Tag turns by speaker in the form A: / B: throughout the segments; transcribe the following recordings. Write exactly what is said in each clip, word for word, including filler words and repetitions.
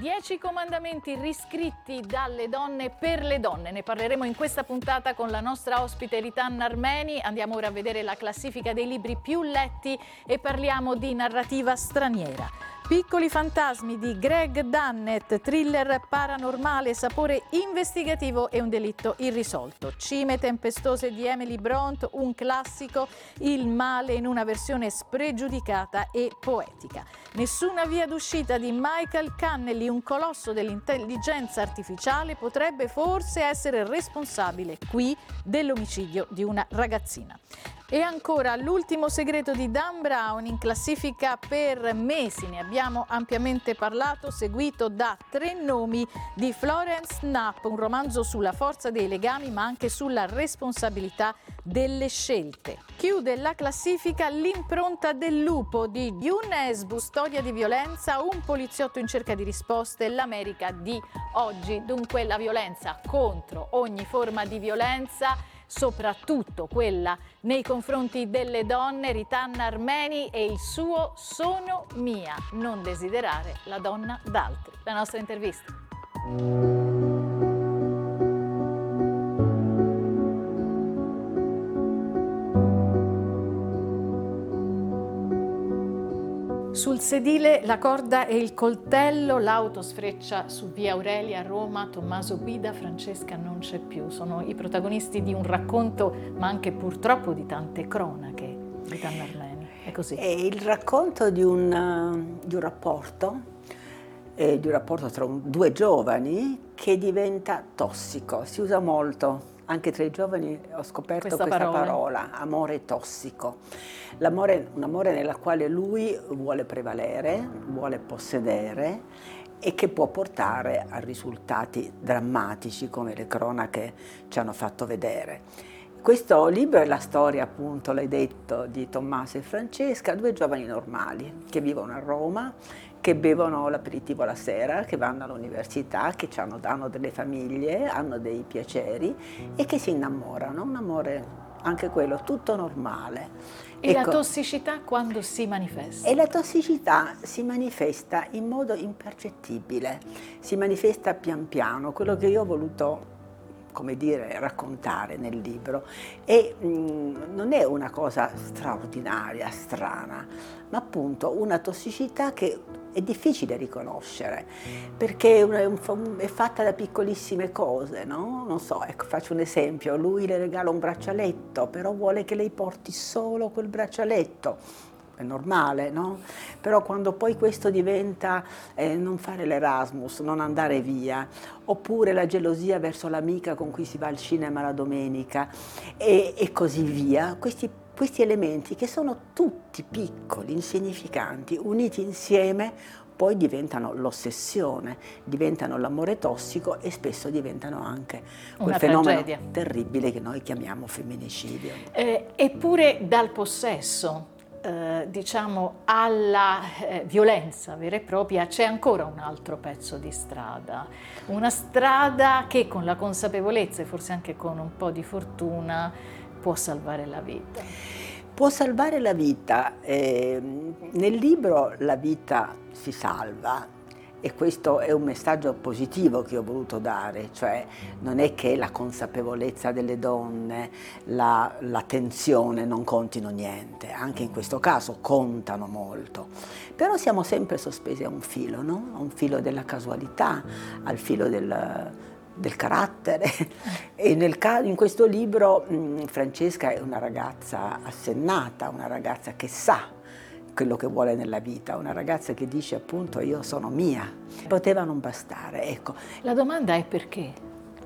A: Dieci comandamenti riscritti dalle donne per le donne. Ne parleremo in questa puntata con la nostra ospite Ritan Armeni. Andiamo ora a vedere la classifica dei libri più letti e parliamo di narrativa straniera. Piccoli fantasmi di Greg Dunnett, thriller paranormale, sapore investigativo e un delitto irrisolto. Cime tempestose di Emily Bront, un classico, il male in una versione spregiudicata e poetica. Nessuna via d'uscita di Michael Connelly, un colosso dell'intelligenza artificiale, potrebbe forse essere responsabile qui dell'omicidio di una ragazzina. E ancora L'ultimo segreto di Dan Brown, in classifica per mesi, ne abbiamo ampiamente parlato, seguito da Tre nomi di Florence Knapp, un romanzo sulla forza dei legami ma anche sulla responsabilità delle scelte. Chiude la classifica L'impronta del lupo di June Esbu, storia di violenza, un poliziotto in cerca di risposte, l'America di oggi. Dunque la violenza contro ogni forma di violenza, soprattutto quella nei confronti delle donne. Ritan Armeni e il suo Sono mia, non desiderare la donna d'altri. La nostra intervista. Sul sedile la corda e il coltello, l'auto sfreccia su via Aurelia a Roma, Tommaso guida, Francesca non c'è più. Sono i protagonisti di un racconto, ma anche purtroppo di tante cronache. Ritan Armeni, è così.
B: È il racconto di un, di un rapporto, eh, di un rapporto tra un, due giovani che diventa tossico. Si usa molto. Anche tra i giovani ho scoperto questa, questa parola. parola, amore tossico. L'amore, un amore nella quale lui vuole prevalere, vuole possedere e che può portare a risultati drammatici come le cronache ci hanno fatto vedere. Questo libro è la storia, appunto, l'hai detto, di Tommaso e Francesca, due giovani normali che vivono a Roma, che bevono l'aperitivo la sera, che vanno all'università, che hanno, hanno delle famiglie, hanno dei piaceri e che si innamorano. Un amore, anche quello, tutto normale.
A: E
B: ecco,
A: la tossicità quando si manifesta?
B: E la tossicità si manifesta in modo impercettibile, si manifesta pian piano. Quello che io ho voluto, come dire, raccontare nel libro e mh, non è una cosa straordinaria, strana, ma appunto una tossicità che è difficile riconoscere perché è, un, è fatta da piccolissime cose, no? Non so, ecco, faccio un esempio: lui le regala un braccialetto, però vuole che lei porti solo quel braccialetto. È normale, no? Però quando poi questo diventa eh, non fare l'Erasmus, non andare via, oppure la gelosia verso l'amica con cui si va al cinema la domenica e, e così via, questi, questi elementi che sono tutti piccoli, insignificanti, uniti insieme, poi diventano l'ossessione, diventano l'amore tossico e spesso diventano anche quel
A: una
B: fenomeno
A: tragedia
B: terribile che noi chiamiamo femminicidio.
A: Eh, eppure dal possesso, Eh, diciamo, alla eh, violenza vera e propria c'è ancora un altro pezzo di strada, una strada che con la consapevolezza e forse anche con un po' di fortuna può salvare la vita.
B: Può salvare la vita, eh, nel libro la vita si salva. E questo è un messaggio positivo che ho voluto dare, cioè non è che la consapevolezza delle donne, la, l'attenzione non contino niente, anche in questo caso contano molto, però siamo sempre sospesi a un filo, no? A un filo della casualità, al filo del, del carattere. E nel, in questo libro mh, Francesca è una ragazza assennata, una ragazza che sa quello che vuole nella vita, una ragazza che dice appunto io sono mia. Poteva non bastare, ecco.
A: La domanda è perché?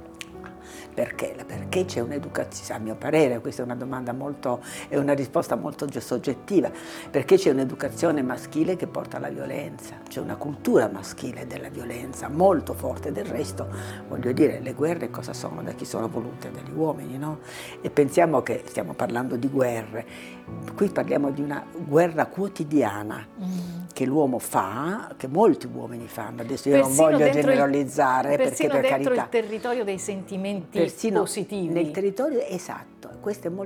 B: Perché? Perché c'è un'educazione, a mio parere, questa è una domanda molto, è una risposta molto soggettiva, perché c'è un'educazione maschile che porta alla violenza, c'è una cultura maschile della violenza molto forte. Del resto, voglio dire, le guerre cosa sono? Da chi sono volute? Dagli uomini, no? E pensiamo che stiamo parlando di guerre, qui parliamo di una guerra quotidiana. Mm. Che l'uomo fa, che molti uomini fanno, adesso io persino non voglio generalizzare,
A: il,
B: perché per
A: dentro
B: carità,
A: il territorio dei sentimenti
B: persino
A: positivi.
B: Nel territorio, esatto, questo è molto